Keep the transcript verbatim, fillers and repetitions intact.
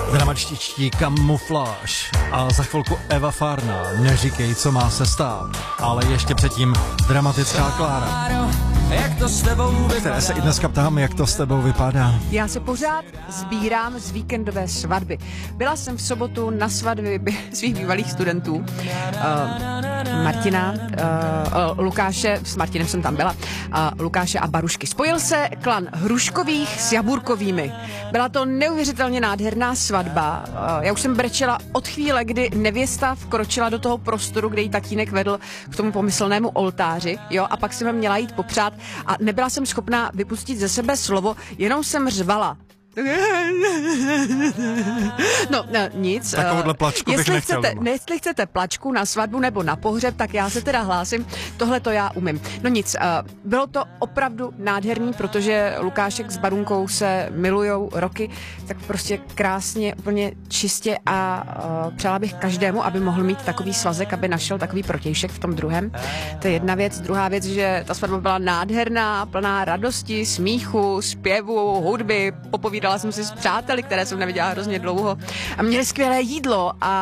Dramatičtí Kamufláž a za chvilku Eva Farná, Neříkej, co má se stát, ale ještě předtím dramatická Klára, které se i dneska ptám, jak to s tebou vypadá. Já se pořád sbírám z víkendové svatby. Byla jsem v sobotu na svatbě svých bývalých studentů. Uh, Martina, uh, Lukáše, s Martinem jsem tam byla, uh, Lukáše a Barušky. Spojil se klan Hruškových s Jaburkovými. Byla to neuvěřitelně nádherná svatba. Uh, já už jsem brečela od chvíle, kdy nevěsta vkročila do toho prostoru, kde jí tatínek vedl k tomu pomyslnému oltáři, jo, a pak jsem měla jít popřát a nebyla jsem schopná vypustit ze sebe slovo, jenom jsem řvala. No, no nic. Takovouhle plačku bych jestli nechtěl chcete, doma. jestli chcete plačku na svatbu nebo na pohřeb, tak já se teda hlásím. Tohle to já umím. No nic, bylo to opravdu nádherný, protože Lukášek s Barunkou se milujou roky, tak prostě krásně, úplně čistě a uh, přála bych každému, aby mohl mít takový svazek, aby našel takový protějšek v tom druhém. To je jedna věc. Druhá věc, že ta svatba byla nádherná, plná radosti, smíchu, zpěvu, hudby, popovídala jsem si s přáteli, které jsem neviděla hrozně dlouho a měli skvělé jídlo a